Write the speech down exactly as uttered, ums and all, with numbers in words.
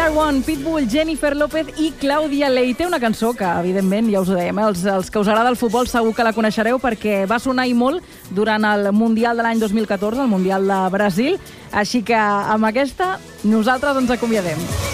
are One, Pitbull, Jennifer López i Clàudia Leite, una cançó que, evidentment, ja us ho dèiem, eh? els, els que us agrada el futbol segur que la coneixereu perquè va sonar i molt durant el Mundial de l'any dos mil catorze, el Mundial de Brasil. Així que amb aquesta nosaltres ens acomiadem.